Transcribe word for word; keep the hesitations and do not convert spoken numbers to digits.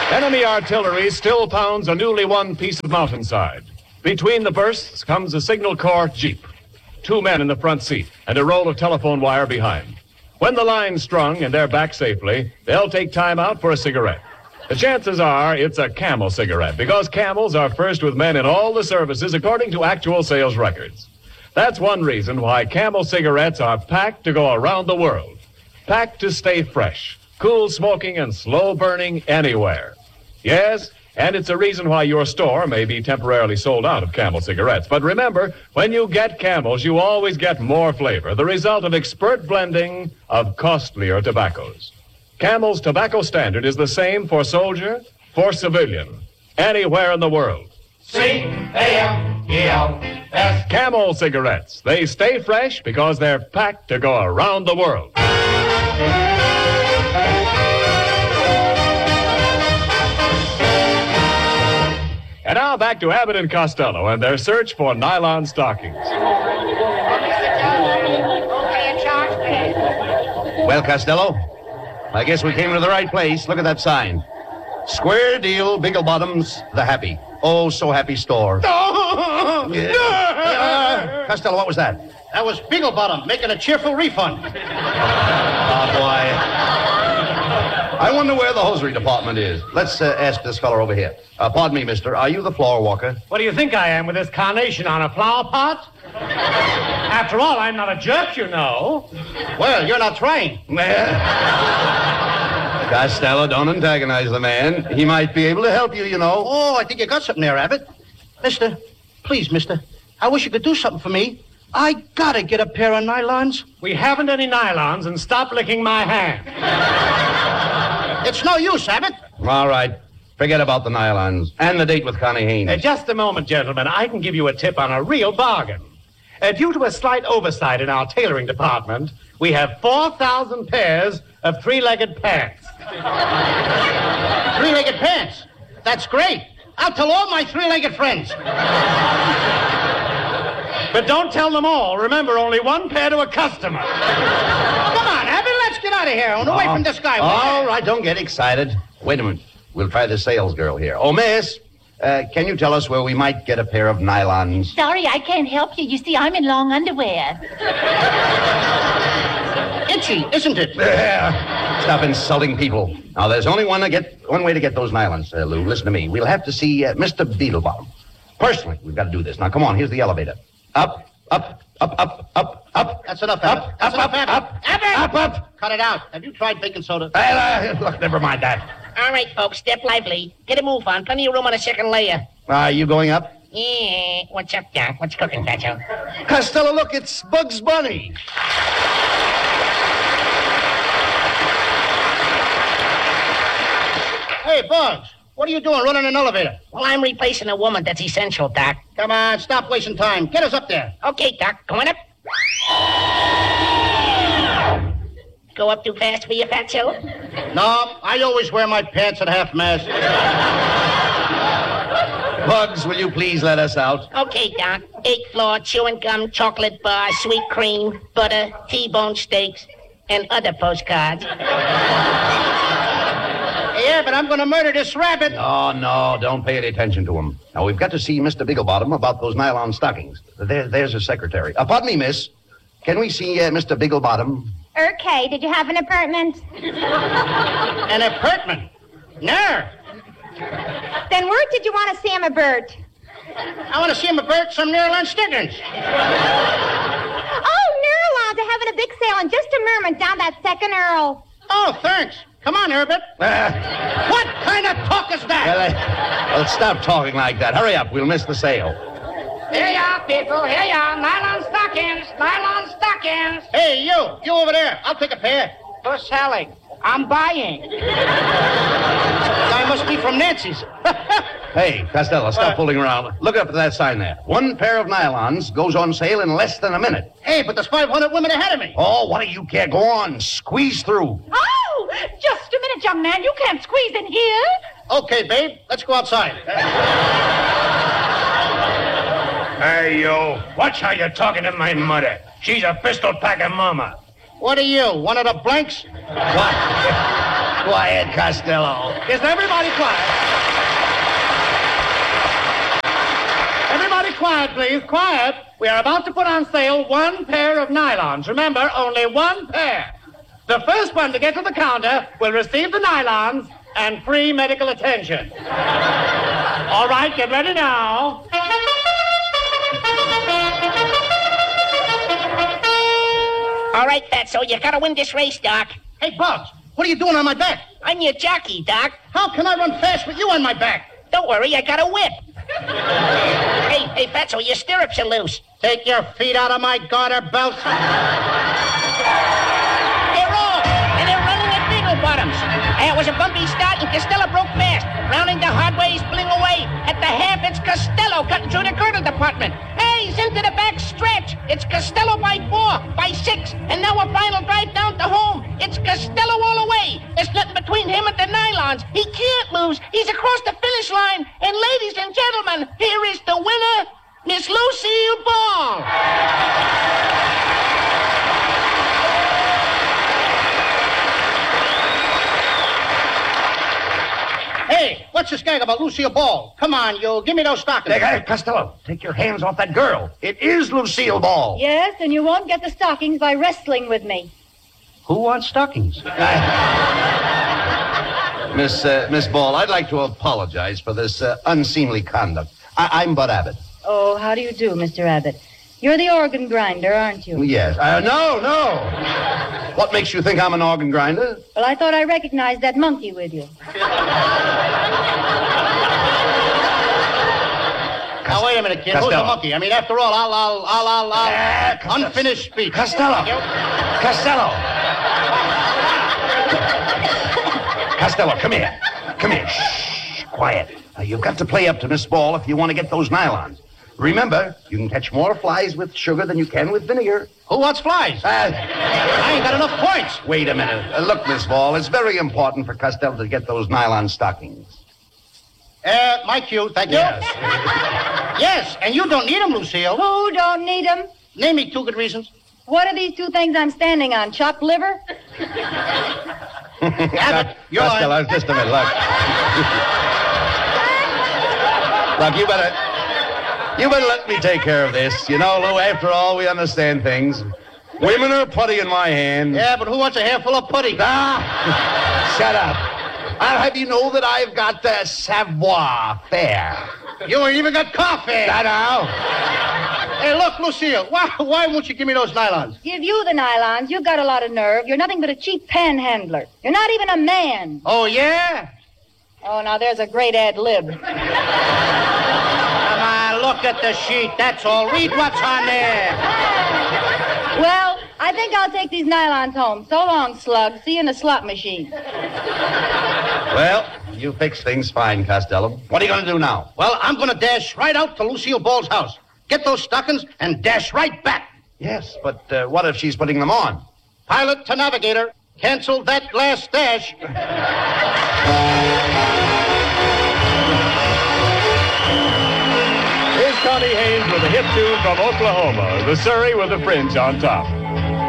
Enemy artillery still pounds a newly won piece of mountainside. Between the bursts comes a Signal Corps Jeep. Two men in the front seat and a roll of telephone wire behind. When the line's strung and they're back safely, they'll take time out for a cigarette. The chances are it's a Camel cigarette, because Camels are first with men in all the services according to actual sales records. That's one reason why Camel cigarettes are packed to go around the world. Packed to stay fresh, cool smoking and slow burning anywhere. Yes, and it's a reason why your store may be temporarily sold out of Camel cigarettes. But remember, when you get Camels, you always get more flavor, the result of expert blending of costlier tobaccos. Camel's tobacco standard is the same for soldier, for civilian, anywhere in the world. C A M E L S. Camel cigarettes. They stay fresh because they're packed to go around the world. And now back to Abbott and Costello and their search for nylon stockings. Well, Costello, I guess we came to the right place. Look at that sign. Square deal, Biggle Bottoms, the happy. Oh, so happy store. No! Yeah. Uh, Costello, what was that? That was Biggle Bottom making a cheerful refund. Oh, boy. I wonder where the hosiery department is. Let's uh, ask this fellow over here. Uh, pardon me, mister. Are you the floor walker? What do you think I am with this carnation on a flower pot? After all, I'm not a jerk, you know. Well, you're not trying. Costello, don't antagonize the man. He might be able to help you, you know. Oh, I think you got something there, Abbott. Mister, please, mister, I wish you could do something for me. I gotta get a pair of nylons. We haven't any nylons, and stop licking my hand. It's no use, Abbott. All right. Forget about the nylons and the date with Connie Haynes. Uh, just a moment, gentlemen. I can give you a tip on a real bargain. Uh, due to a slight oversight in our tailoring department, we have four thousand pairs of three-legged pants. Three-legged pants? That's great. I'll tell all my three-legged friends. But don't tell them all. Remember, only one pair to a customer. Come on, Abbott, let's get out of here and away Oh. from this guy. All right, don't get excited. Wait a minute. We'll try the sales girl here. Oh, miss, uh, can you tell us where we might get a pair of nylons? Sorry, I can't help you. You see, I'm in long underwear. Itchy, isn't it? Yeah. Stop insulting people. Now, there's only one to get one way to get those nylons, uh, Lou. Listen to me. We'll have to see uh, Mister Beetlebottom. Personally, we've got to do this. Now, come on. Here's the elevator. Up, up, up, up, up, up. That's enough, Abbott. Up, That's up, enough, up, Abbott. up, up, up. Cut it out. Have you tried baking soda? Well, uh, look, never mind that. All right, folks, step lively. Get a move on. Plenty of room on the second layer. Are you going up? Yeah. What's up, Doc? What's cooking, Pacho? Costello, look, it's Bugs Bunny. Hey, Bugs, what are you doing running an elevator? Well, I'm replacing a woman. That's essential, Doc. Come on, stop wasting time. Get us up there. Okay, Doc. Going up. Go up too fast for you, Fatso? No, I always wear my pants at half mast. Bugs, will you please let us out? Okay, Doc. Eighth floor, chewing gum, chocolate bar, sweet cream, butter, T-bone steaks, and other postcards. Yeah, but I'm going to murder this rabbit. Oh, no, don't pay any attention to him. Now, we've got to see Mister Bigglebottom about those nylon stockings. There, there's his secretary. Uh, pardon me, miss. Can we see uh, Mister Bigglebottom? Okay, did you have an apartment? An apartment? No. Then where did you want to see him a bird? I want to see him about some Nerlon stickers. Oh, Nerlons are having a big sale in just a moment down that second Earl. Oh, thanks. Come on, Herbert. Uh, What kind of talk is that? well, uh, well, stop talking like that. Hurry up. We'll miss the sale. Here you are, people. Here you are. Nylon stockings. Nylon stockings. Hey, you. You over there. I'll take a pair. For selling. I'm buying. Guy must be from Nancy's. Hey, Costello, stop What? fooling around. Look up at that sign there. One pair of nylons goes on sale in less than a minute. Hey, but there's five hundred women ahead of me. Oh, what do you care? Go on. Squeeze through. Oh, just a minute, young man. You can't squeeze in here. Okay, babe. Let's go outside. Hey, you. Watch how you're talking to my mother. She's a pistol-packing mama. What are you, one of the blanks? What? Quiet, Costello. Is everybody quiet? Everybody quiet, please. Quiet. We are about to put on sale one pair of nylons. Remember, only one pair. The first one to get to the counter will receive the nylons and free medical attention. All right, get ready now. All right, Fatso, you gotta win this race, Doc. Hey, Bugs, what are you doing on my back? I'm your jockey, Doc. How can I run fast with you on my back? Don't worry, I got a whip. hey, hey, Fatso, your stirrups are loose. Take your feet out of my garter belt. They're off, and they're running at Beagle Bottoms. It was a bumpy start, and Costello broke fast. Rounding the hard way, he's pulling away. At the half, it's Costello cutting through the girdle department. Hey, he's into the back stretch. It's Costello by four, by six, and now a final drive down to home. It's Costello all the way. There's nothing between him and the nylons. He can't lose. He's across the finish line. And ladies and gentlemen, here is the winner, Miss Lucille Ball. Hey, what's this gag about Lucille Ball? Come on, you. Give me those stockings. Hey, hey, Costello, take your hands off that girl. It is Lucille Ball. Yes, and you won't get the stockings by wrestling with me. Who wants stockings? Miss uh, Miss Ball, I'd like to apologize for this uh, unseemly conduct. I- I'm Bud Abbott. Oh, how do you do, Mister Abbott? You're the organ grinder, aren't you? Yes. Uh, no, no. What makes you think I'm an organ grinder? Well, I thought I recognized that monkey with you. Now, wait a minute, kid. Who's the Costello. monkey? I mean, after all, I'll, I'll, I'll, I'll, I'll... Ah, Costello. Unfinished speech. Costello. Thank you. Costello. Costello, come here. Come here. Shh. Quiet. Now, you've got to play up to Miss Ball if you want to get those nylons. Remember, you can catch more flies with sugar than you can with vinegar. Who wants flies? Uh, I ain't got enough points. wait a minute. Uh, look, Miss Ball, it's very important for Costello to get those nylon stockings. Uh, my cue, thank you. Yes. Yes, and you don't need them, Lucille. Who don't need them? Name me two good reasons. What are these two things I'm standing on? Chopped liver? Abbott, you're Costello, on. just a minute. Look. Look, you better... You better let me take care of this. You know, Lou, after all, we understand things. Women are putty in my hand. Yeah, but who wants a handful of putty? Ah, shut up. I'll have you know that I've got the savoir faire. You ain't even got coffee. I know. Hey, look, Lucille, why, why won't you give me those nylons? Give you the nylons. You've got a lot of nerve. You're nothing but a cheap panhandler. You're not even a man. Oh, yeah? Oh, now there's a great ad lib. Come on, look at the sheet. That's all. Read what's on there. Well, I think I'll take these nylons home. So long, slug. See you in the slot machine. Well, you fix things fine, Costello. What are you going to do now? Well, I'm going to dash right out to Lucille Ball's house. Get those stockings and dash right back. Yes, but uh, what if she's putting them on? Pilot to navigator. Cancel that last dash. Here's Connie Haynes with a hit tune from Oklahoma, the Surrey with a fringe on top.